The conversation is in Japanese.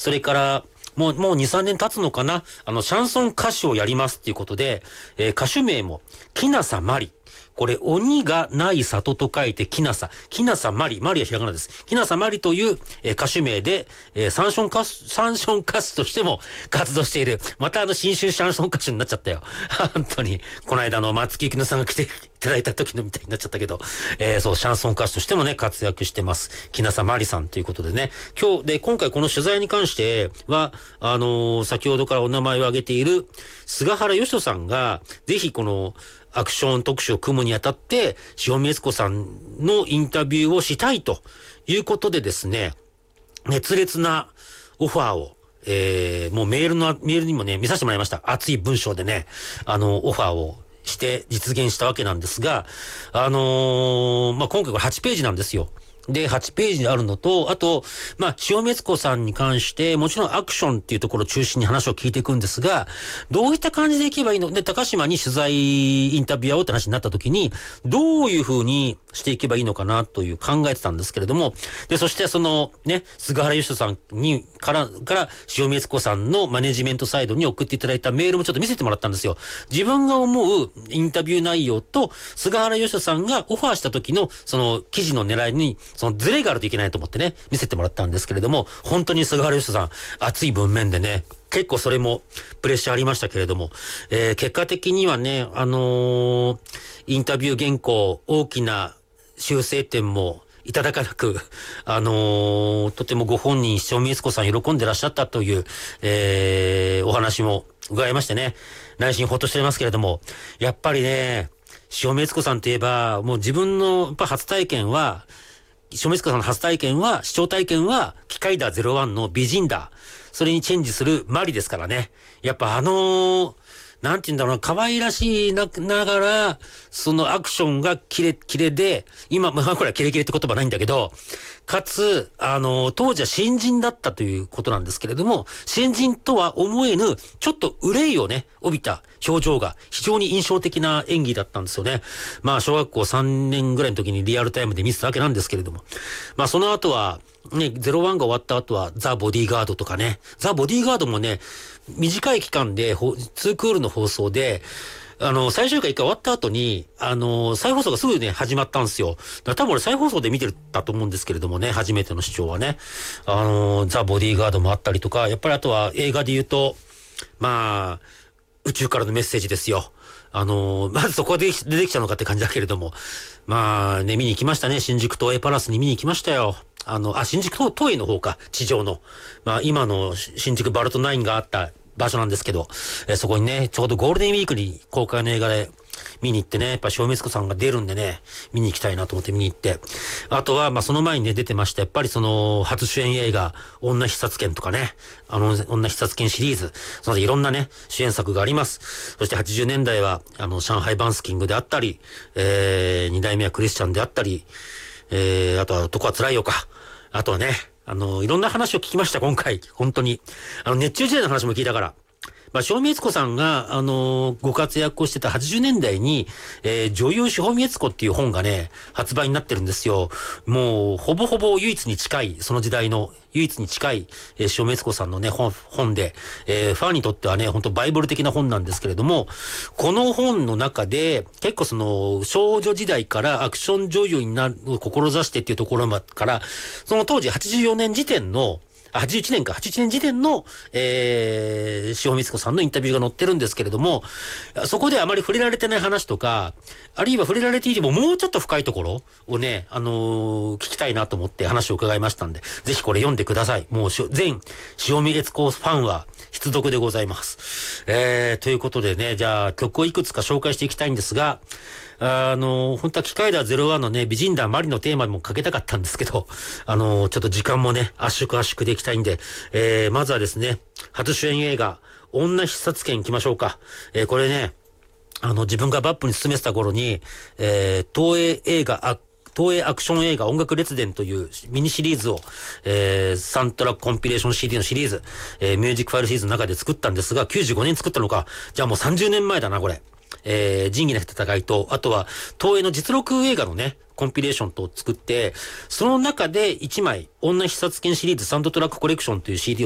それから、もう2、3年経つのかな、シャンソン歌手をやりますっていうことで、歌手名も、きなさまり。これ、鬼がない里と書いて、きなさまり。まりはひらがなです。きなさまりという、歌手名で、シャンソン歌手としても活動している。また新州シャンソン歌手になっちゃったよ。本当に。この間松木由紀乃さんが来ていただいた時のみたいになっちゃったけど、そう、シャンソン歌手としてもね、活躍してます。きなさまりさんということでね。今回この取材に関しては、先ほどからお名前を挙げている、菅原義人さんが、ぜひこの、アクション特集を組むにあたって、塩見悦子さんのインタビューをしたいということでですね、熱烈なオファーを、もうメールにもね、見させてもらいました。熱い文章でね、オファーをして実現したわけなんですが、今回これ8ページなんですよ。で、8ページにあるのと、あと、塩見悦子さんに関して、もちろんアクションっていうところを中心に話を聞いていくんですが、どういった感じでいけばいいので、高島に取材インタビュアーをって話になった時に、どういう風にしていけばいいのかなという考えてたんですけれども、で、そして菅原義人さんから塩見悦子さんのマネジメントサイドに送っていただいたメールもちょっと見せてもらったんですよ。自分が思うインタビュー内容と、菅原義人さんがオファーした時の、記事の狙いに、ズレがあるといけないと思ってね、見せてもらったんですけれども、本当に菅原義人さん、熱い文面でね、結構それもプレッシャーありましたけれども、結果的にはね、インタビュー原稿、大きな修正点もいただかなく、とてもご本人、塩見悦子さん喜んでらっしゃったという、お話も伺いましてね、内心ほっとしていますけれども、やっぱりね、塩見悦子さんといえば、もう自分の初体験は、塩見悦子さんの初体験は、視聴体験は、機械だ01の美人だ。それにチェンジするマリですからね。やっぱなんて言うんだろうな、可愛らしいながら、そのアクションがキレで、今、これはキレって言葉ないんだけど、かつ、当時は新人だったということなんですけれども、新人とは思えぬ、ちょっと憂いをね、帯びた表情が非常に印象的な演技だったんですよね。小学校3年ぐらいの時にリアルタイムで見てたわけなんですけれども。その後は、ね、01が終わった後は、ザ・ボディーガードとかね。ザ・ボディーガードもね、短い期間で、2クールの放送で、最終回一回終わった後に、再放送がすぐね、始まったんですよ。だから多分俺再放送で見てたと思うんですけれどもね、初めての視聴はね。ザ・ボディーガードもあったりとか、やっぱりあとは映画で言うと、宇宙からのメッセージですよ。まずそこで出てきたのかって感じだけれども。見に行きましたね。新宿東映パラスに見に行きましたよ。新宿東映の方か、地上の。今の新宿バルトナインがあった場所なんですけど、そこにね、ちょうどゴールデンウィークに公開の映画で見に行ってね、やっぱ塩見悦子さんが出るんでね、見に行きたいなと思って見に行って。あとは、その前にね、出てました。やっぱり初主演映画、女必殺剣とかね、女必殺剣シリーズ、そのいろんなね、主演作があります。そして80年代は、上海バンスキングであったり、二代目はクリスチャンであったり、あとは男は辛いよか。あとはね、いろんな話を聞きました、今回。本当に。熱中時代の話も聞いたから。塩見悦子さんが、ご活躍をしてた80年代に、女優塩見悦子っていう本がね、発売になってるんですよ。もう、ほぼほぼ唯一に近い、その時代の唯一に近い、塩見悦子さんのね、本で、ファンにとってはね、本当バイブル的な本なんですけれども、この本の中で、結構少女時代からアクション女優になる、志してっていうところから、その当時84年時点の、81年時点の、塩見悦子さんのインタビューが載ってるんですけれども、そこであまり触れられてない話とか、あるいは触れられていてももうちょっと深いところをね、聞きたいなと思って話を伺いましたんで、ぜひこれ読んでください。もう全塩見悦子ファンは必読でございます。ということでね、じゃあ曲をいくつか紹介していきたいんですが、本当は機械だ01のね、美人だマリのテーマもかけたかったんですけど、ちょっと時間もね、圧縮でいきたいんで、まずはですね、初主演映画、女必殺剣行きましょうか。これね、自分がバップに進めてた頃に、東映アクション映画音楽列伝というミニシリーズを、サントラコンピレーション CD のシリーズ、ミュージックファイルシリーズの中で作ったんですが、95年作ったのか。じゃあもう30年前だな、これ。仁義なき戦いと、あとは、東映の実録映画のね、コンピレーションと作って、その中で1枚、女必殺剣シリーズサウンドトラックコレクションという CD